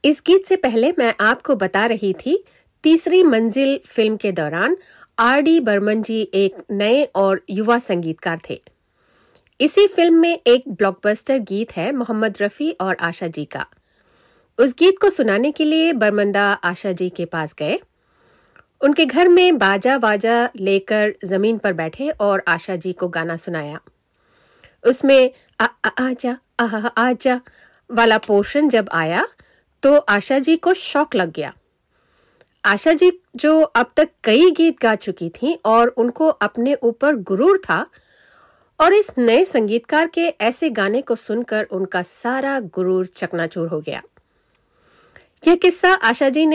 इस गीत से पहले मैं आपको बता रही थी, तीसरी मंजिल फिल्म के दौरान आर.डी. बर्मन जी एक नए और युवा संगीतकार थे। इसी फिल्म में एक ब्लॉकबस्टर गीत है मोहम्मद रफ़ी और आशा जी का। उस गीत को सुनाने के लिए बर्मंदा आशा जी के पास गए। उनके घर में बाजा वाजा लेकर जमीन पर बैठे और आशा जी को गाना सुनाया। उसमें आजा आजा वाला पोर्शन जब आया तो आशा जी को शौक लग गया। आशा जी जो अब तक कई गीत गा चुकी थीं और उनको अपने ऊपर गुरूर था, और इस नए संगीतकार के ऐसे गाने को सुनकर उनका सारा गुरूर चकनाचूर हो गया। यह किस्सा आशा जी ने